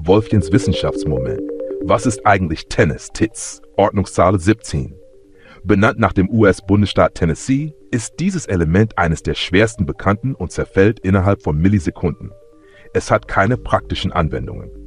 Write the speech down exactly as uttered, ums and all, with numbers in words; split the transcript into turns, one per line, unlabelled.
Wolfchens Wissenschaftsmoment. Was ist eigentlich Tennis, T I T S? Ordnungszahl siebzehn. Benannt nach dem U S-Bundesstaat Tennessee, ist dieses Element eines der schwersten bekannten und zerfällt innerhalb von Millisekunden. Es hat keine praktischen Anwendungen.